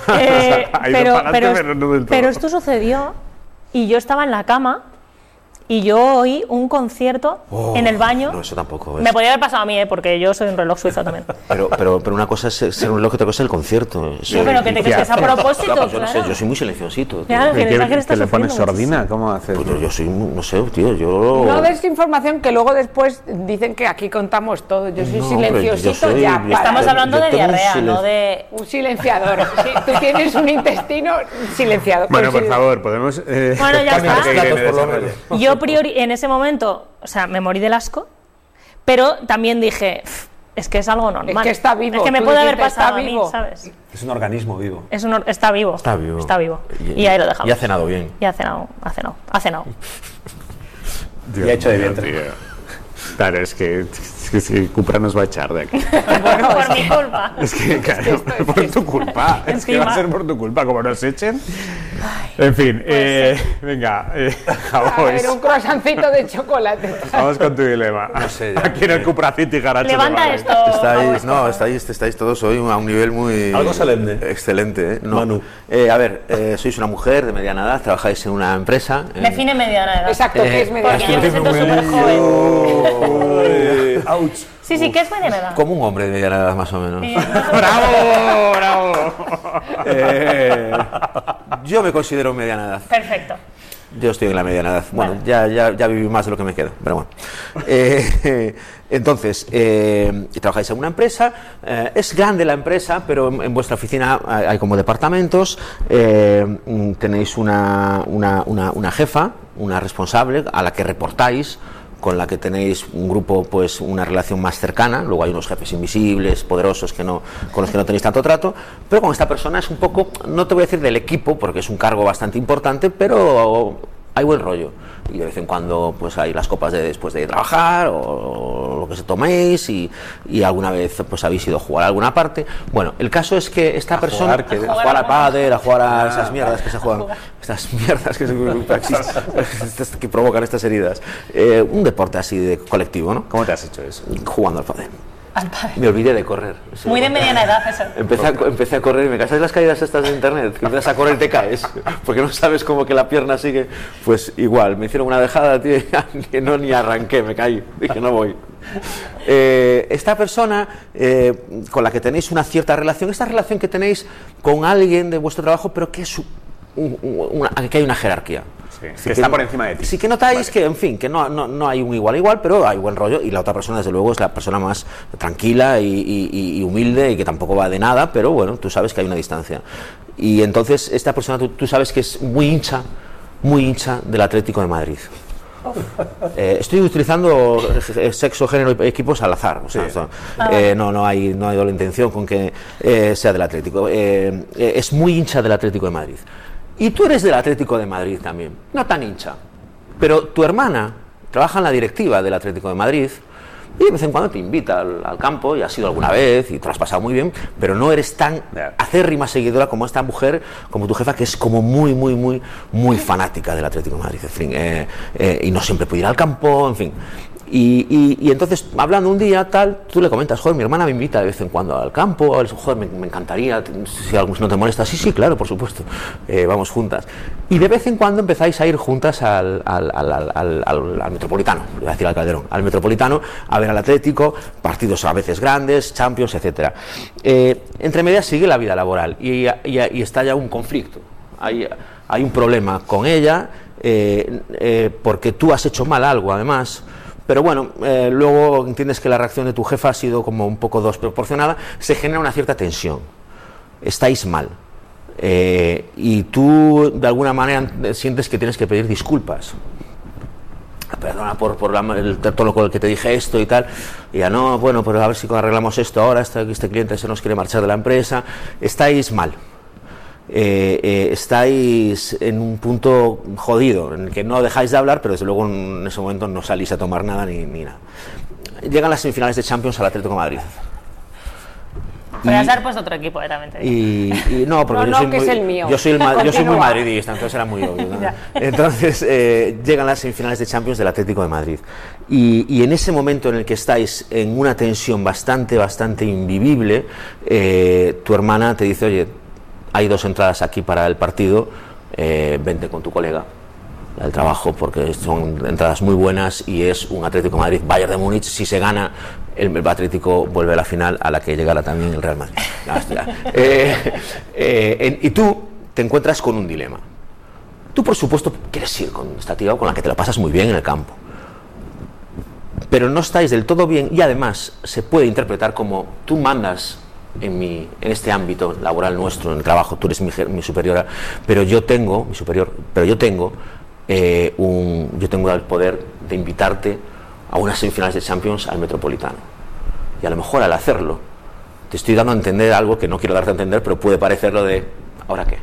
Pero esto sucedió y yo estaba en la cama y yo oí un concierto en el baño. No, eso tampoco es. Me podría haber pasado a mí, porque yo soy un reloj suizo también. Pero una cosa es ser un reloj, otra cosa es el concierto. No, pero que te crees que es a propósito, claro. Yo no sé, yo soy muy silenciosito. Claro, ¿Que le pones sordina? ¿Cómo haces? Pues yo soy, no sé, tío, yo... No des información que luego después dicen que aquí contamos todo. Yo soy silenciosito ya. Estamos hablando de diarrea, no de... Un silenciador. Sí, tú tienes un intestino silenciado. Bueno, por favor, podemos... Bueno, ya está. Yo en ese momento, o sea, me morí del asco, pero también dije, es que es algo normal. Es que está vivo. Es que me puede haber pasado a mí, ¿sabes? Es un organismo vivo. Está vivo. Está vivo. Y ahí lo dejamos. Y ha cenado bien. Y ha cenado. Y ha hecho de vientre. Claro, es que Cupra nos va a echar de aquí. Bueno, por mi culpa. Es que, claro, por tu culpa. Es que va a ser por tu culpa, como nos echen. En fin, venga, a ver, un croissancito de chocolate. Vamos con tu dilema. No sé, aquí en el Cupra City Garage. Levanta esto. Estáis todos hoy a un nivel muy... Algo solemne. Excelente, ¿eh? No. Manu. A ver, sois una mujer de mediana edad, trabajáis en una empresa... Define mediana edad. Exacto, ¿qué es mediana edad? Porque yo me siento súper joven. Ouch. Sí, ¿qué es mediana edad? Como un hombre de mediana edad, más o menos. ¡Bravo! Yo me considero mediana edad. Perfecto. Yo estoy en la mediana edad. Bueno, ya viví más de lo que me queda, pero bueno. Entonces, trabajáis en una empresa, es grande la empresa, pero en vuestra oficina hay como departamentos, tenéis una jefa, una responsable a la que reportáis, con la que tenéis un grupo, pues una relación más cercana. Luego hay unos jefes invisibles, poderosos, con los que no tenéis tanto trato, pero con esta persona es un poco, no te voy a decir del equipo, porque es un cargo bastante importante, pero hay buen rollo. Y de vez en cuando pues hay las copas después de trabajar, o que se toméis y alguna vez pues habéis ido a jugar a alguna parte. Bueno, el caso es que esta persona a jugar al pádel, a jugar a esas mierdas que se juegan, estas mierdas que provocan estas heridas, un deporte así de colectivo, ¿no? ¿Cómo te has hecho eso? Jugando al pádel. Me olvidé de correr. Muy de mediana edad eso. Empecé a correr y me caes. ¿Sabes las caídas estas de internet? Que empiezas a correr y te caes porque no sabes cómo que la pierna sigue. Pues igual, me hicieron una dejada, tío, que no ni arranqué, me caí. Dije, no voy. Esta persona con la que tenéis una cierta relación, esta relación que tenéis con alguien de vuestro trabajo, pero que es que hay una jerarquía. Sí, que está por encima de ti. Sí que notáis que, en fin, que no hay un igual a igual, pero hay buen rollo, y la otra persona, desde luego, es la persona más tranquila y humilde y que tampoco va de nada, pero bueno, tú sabes que hay una distancia. Y entonces esta persona, tú sabes que es muy hincha del Atlético de Madrid. Estoy utilizando sexo, género y equipos al azar, o sea, no hay doble intención con que sea del Atlético. Es muy hincha del Atlético de Madrid. Y tú eres del Atlético de Madrid también, no tan hincha, pero tu hermana trabaja en la directiva del Atlético de Madrid y de vez en cuando te invita al campo, y has ido alguna vez y te lo has pasado muy bien, pero no eres tan acérrima seguidora como esta mujer, como tu jefa, que es como muy fanática del Atlético de Madrid, en fin, y no siempre puede ir al campo, en fin. Y entonces, hablando un día, tal, tú le comentas, joder, mi hermana me invita de vez en cuando al campo, joder, me encantaría, si no te molesta, sí, claro, por supuesto, vamos juntas. Y de vez en cuando empezáis a ir juntas al Metropolitano, voy a decir al Calderón, al Metropolitano, a ver al Atlético, partidos a veces grandes, Champions, etcétera. Entre medias sigue la vida laboral y está ya un conflicto, hay un problema con ella, porque tú has hecho mal algo, además. Pero bueno, luego entiendes que la reacción de tu jefa ha sido como un poco desproporcionada, se genera una cierta tensión, estáis mal, y tú de alguna manera sientes que tienes que pedir disculpas. Perdona por el tono con el que te dije esto y tal, y ya no, bueno, pero a ver si arreglamos esto ahora, este cliente se nos quiere marchar de la empresa, estáis mal. Estáis en un punto jodido en el que no dejáis de hablar, pero desde luego en ese momento no salís a tomar nada ni nada. Llegan las semifinales de Champions al Atlético de Madrid. Podrías haber puesto otro equipo, también te digo. Y no, porque yo soy muy madridista, entonces era muy obvio, ¿no? Entonces llegan las semifinales de Champions del Atlético de Madrid y en ese momento en el que estáis en una tensión bastante invivible, tu hermana te dice, oye, hay 2 entradas aquí para el partido, vente con tu colega del trabajo, porque son entradas muy buenas y es un Atlético de Madrid Bayern de Múnich. Si se gana, el Atlético vuelve a la final, a la que llegará también el Real Madrid. Y tú te encuentras con un dilema. Tú, por supuesto, quieres ir con esta tía con la que te la pasas muy bien en el campo, pero no estáis del todo bien, y además se puede interpretar como tú mandas en este ámbito laboral nuestro, en el trabajo, tú eres mi superiora, pero yo tengo el poder de invitarte a unas semifinales de Champions al Metropolitano, y a lo mejor al hacerlo te estoy dando a entender algo que no quiero darte a entender, pero puede parecerlo de ¿ahora qué?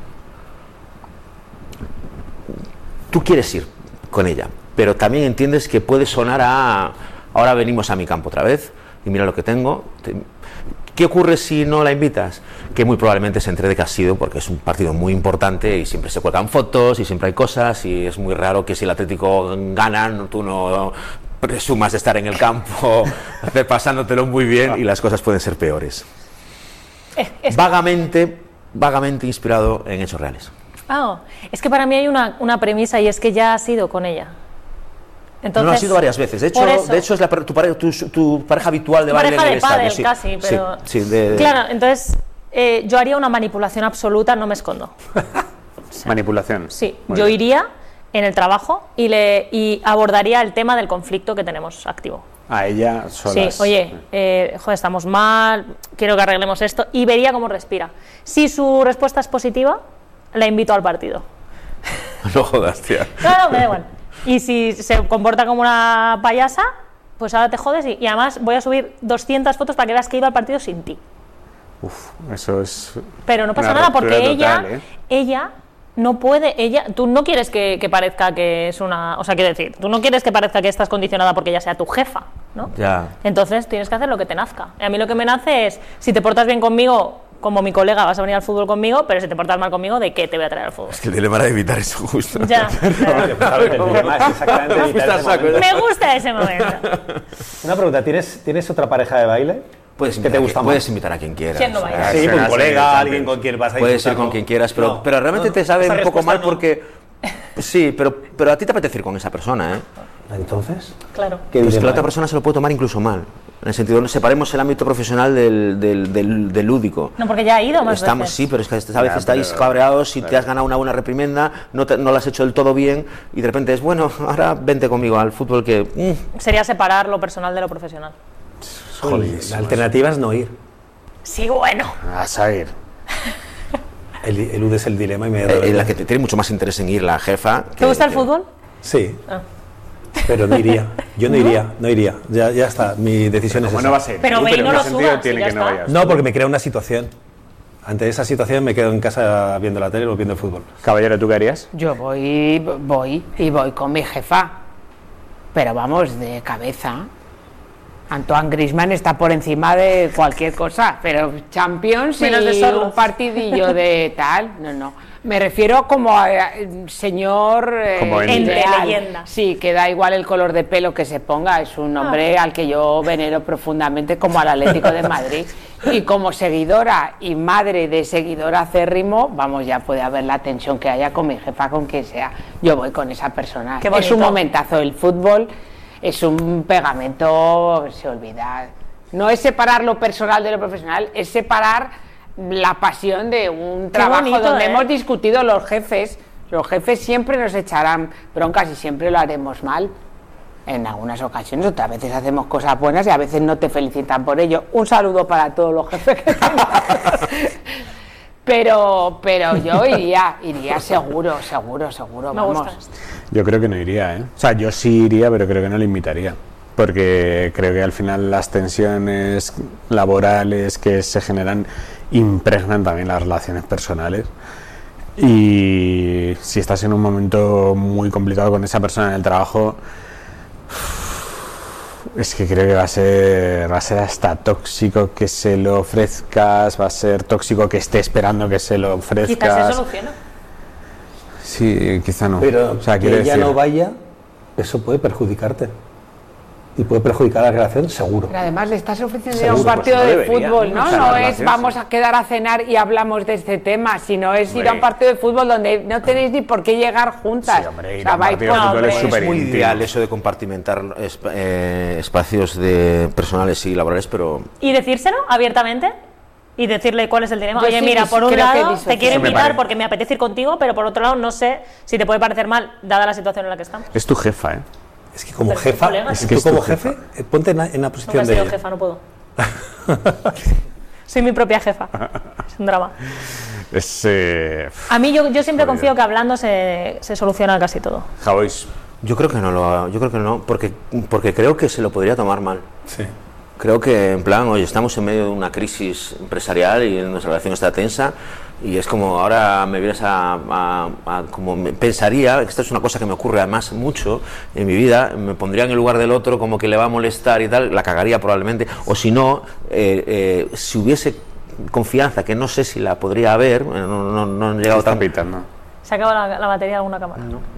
Tú quieres ir con ella, pero también entiendes que puede sonar a ahora venimos a mi campo otra vez y mira lo que tengo. ¿Qué ocurre si no la invitas? Que muy probablemente se entere de que ha sido porque es un partido muy importante y siempre se cuelgan fotos y siempre hay cosas, y es muy raro que si el Atlético gana tú no presumas de estar en el campo pasándotelo muy bien, y las cosas pueden ser peores. Vagamente inspirado en hechos reales. Es que para mí hay una premisa, y es que ya has ido con ella. Entonces, no, ha sido varias veces. De hecho es tu pareja habitual de baile en el estadio. Sí, casi, pero... Claro, entonces yo haría una manipulación absoluta, no me escondo. ¿Manipulación? Sí, yo iría en el trabajo y abordaría el tema del conflicto que tenemos activo. A ella solas. Sí, oye, joder, estamos mal, quiero que arreglemos esto, y vería cómo respira. Si su respuesta es positiva, la invito al partido. No jodas, tía. No, me da igual. Y si se comporta como una payasa, pues ahora te jodes, y además voy a subir 200 fotos para que veas que he ido al partido sin ti. Eso es... Pero no pasa nada, porque total, ella no puede ella, tú no quieres que parezca que es una, o sea, quiero decir, tú no quieres que parezca que estás condicionada porque ella sea tu jefa, ¿no? Ya. Entonces tienes que hacer lo que te nazca. A mí lo que me nace es, si te portas bien conmigo, como mi colega, vas a venir al fútbol conmigo, pero si te portas mal conmigo, ¿de qué te voy a traer al fútbol? Es que el dilema era evitar eso justo. Ya. Me gusta ese momento. Una pregunta, ¿tienes otra pareja de baile? Puedes ¿Qué te gusta más? Puedes invitar a quien quieras. ¿Quién no baila? Sí, un colega, alguien con quien vas a Puedes ir con quien quieras, pero realmente te sabe un poco mal porque... Sí, pero a ti te apetece ir con esa persona, ¿eh? ¿Entonces? Claro. Pues que la otra persona se lo puede tomar incluso mal. En el sentido, no separemos el ámbito profesional del lúdico. No, porque ya ha ido más veces. Sí, pero es que a veces estáis cabreados y te has ganado una buena reprimenda, no lo has hecho del todo bien y de repente es, bueno, ahora vente conmigo al fútbol que... Sería separar lo personal de lo profesional. Joder, la alternativa es no ir. Sí, bueno. Vas a ir. Eludes el dilema y me la que tiene mucho más interés en ir, la jefa. ¿Te gusta el fútbol? Sí. Pero no iría. Yo no iría. Ya está. Mi decisión es esa. No va a ser. Pero ve y no lo subas. No, porque me crea una situación. Ante esa situación me quedo en casa viendo la tele o viendo el fútbol. Caballero, ¿tú qué harías? Yo voy con mi jefa. Pero vamos, de cabeza. Antoine Griezmann está por encima de cualquier cosa, pero Champions y un partidillo de tal, no. Me refiero como a señor como leyenda. Sí, que da igual el color de pelo que se ponga, es un hombre al que yo venero profundamente como al Atlético de Madrid. Y como seguidora y madre de seguidor acérrimo, vamos, ya puede haber la tensión que haya con mi jefa, con quien sea. Yo voy con esa persona. Es un momentazo el fútbol. Es un pegamento, se olvida. No es separar lo personal de lo profesional, es separar la pasión de un trabajo bonito, donde hemos discutido los jefes. Los jefes siempre nos echarán broncas y siempre lo haremos mal. En algunas ocasiones, otras veces hacemos cosas buenas y a veces no te felicitan por ello. Un saludo para todos los jefes que pero yo iría seguro, me vamos. Gusta. Yo creo que no iría, ¿eh? O sea, yo sí iría, pero creo que no le invitaría. Porque creo que al final las tensiones laborales que se generan impregnan también las relaciones personales. Y si estás en un momento muy complicado con esa persona en el trabajo, es que creo que va a ser hasta tóxico que se lo ofrezcas, va a ser tóxico que esté esperando que se lo ofrezcas. Quizás se soluciona. Sí, quizá no. Pero o sea, que ella no vaya, eso puede perjudicarte. Y puede perjudicar la relación, seguro. Pero además le estás ofreciendo a un partido de fútbol, ¿no? No es vamos a quedar a cenar y hablamos de este tema, sino es ir a un partido de fútbol donde no tenéis ni por qué llegar juntas. Sí, hombre, ir a un partido de fútbol es súper muy ideal eso de compartimentar espacios personales y laborales, pero... ¿Y decírselo abiertamente? Y decirle cuál es el dilema. Oye, sí, mira, por un lado te quiero invitar porque me apetece ir contigo, pero por otro lado no sé si te puede parecer mal, dada la situación en la que estamos. Es tu jefa, ¿eh? Es que como jefa, tú como jefe, ponte en la posición de ella. No he sido jefa, no puedo. Soy mi propia jefa. Es un drama. A mí yo siempre confío que hablando se soluciona casi todo. Javois. Yo creo que no, porque creo que se lo podría tomar mal. Sí. Creo que en plan, oye, estamos en medio de una crisis empresarial y nuestra relación está tensa y es como ahora me vienes como pensaría, que esta es una cosa que me ocurre además mucho en mi vida, me pondría en el lugar del otro como que le va a molestar y tal, la cagaría probablemente, o si no, si hubiese confianza, que no sé si la podría haber, no han llegado tan... ¿no? ¿Se acaba la batería de alguna cámara? No,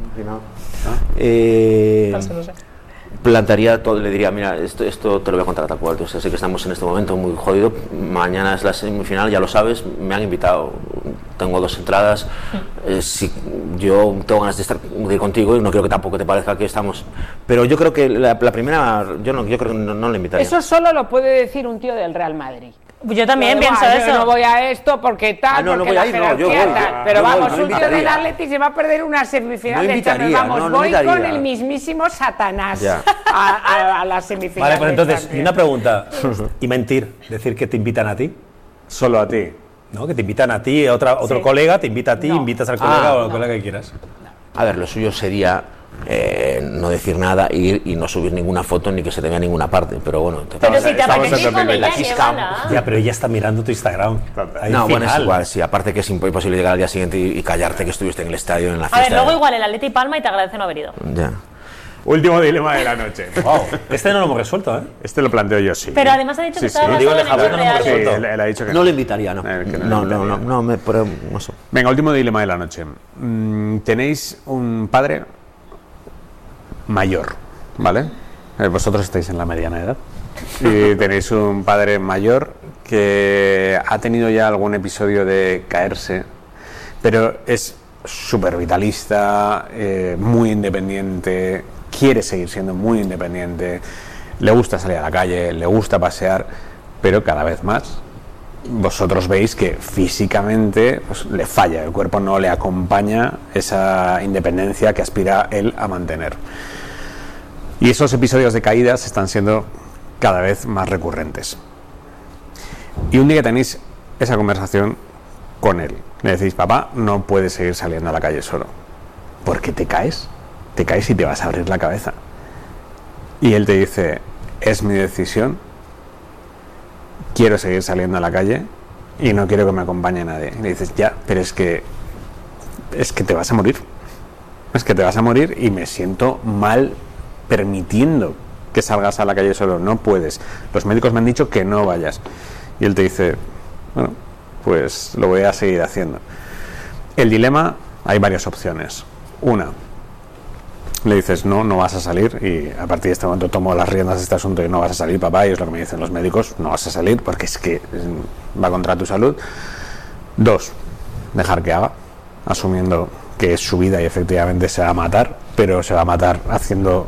no sé. Plantaría todo, le diría, mira, esto te lo voy a contar a tal cual, entonces sé que estamos en este momento muy jodido, mañana es la semifinal, ya lo sabes, me han invitado, tengo 2 entradas, si yo tengo ganas de ir contigo y no quiero que tampoco te parezca que estamos, pero yo creo que la primera, yo creo que no le invitaría. Eso solo lo puede decir un tío del Real Madrid. Yo también pienso eso. Yo no voy a esto porque tal, no porque voy a ir, la jerarquía tal. Pero vamos, un tío del Atleti se va a perder una semifinal de Champions. Vamos, voy con el mismísimo Satanás a la semifinal. Vale, pues entonces, y una pregunta. ¿Y mentir? ¿Decir que te invitan a ti? Solo a ti. ¿No? Que te invitan a ti, otro colega te invita a ti, invitas al colega o al colega que quieras. A ver, lo suyo sería no decir nada, ir y no subir ninguna foto ni que se te vea en ninguna parte, pero bueno, pero si te apetece con ella, ya, pero ella está mirando tu Instagram. No, bueno, es igual, sí, aparte que es imposible llegar al día siguiente y callarte que estuviste en el estadio, en la fiesta. A ver, luego igual el Atleti palma y te agradece no haber ido. Ya. Último dilema de la noche. Wow, este no lo hemos resuelto, ¿eh? Este lo planteo yo, sí. Pero además ha dicho que estaba digo, no hemos resuelto. Sí, él ha dicho que no le invitaría, no. Pero eso. Venga, último dilema de la noche. Tenéis un padre mayor, ¿vale? Vosotros estáis en la mediana edad y tenéis un padre mayor que ha tenido ya algún episodio de caerse, pero es súper vitalista, muy independiente, quiere seguir siendo muy independiente, le gusta salir a la calle, le gusta pasear, pero cada vez más vosotros veis que físicamente pues, le falla, el cuerpo no le acompaña esa independencia que aspira él a mantener. Y esos episodios de caídas están siendo cada vez más recurrentes. Y un día tenéis esa conversación con él. Le decís, papá, no puedes seguir saliendo a la calle solo. Porque te caes y te vas a abrir la cabeza. Y él te dice, es mi decisión, quiero seguir saliendo a la calle y no quiero que me acompañe nadie. Y le dices, ya, pero es que te vas a morir. Es que te vas a morir y me siento mal permitiendo que salgas a la calle solo. No puedes. Los médicos me han dicho que no vayas. Y él te dice, bueno, pues lo voy a seguir haciendo. El dilema, hay varias opciones. Una, le dices, no vas a salir y a partir de este momento tomo las riendas de este asunto y no vas a salir, papá, y es lo que me dicen los médicos, no vas a salir porque es que va contra tu salud. Dos, dejar que haga, asumiendo que es su vida y efectivamente se va a matar, pero se va a matar haciendo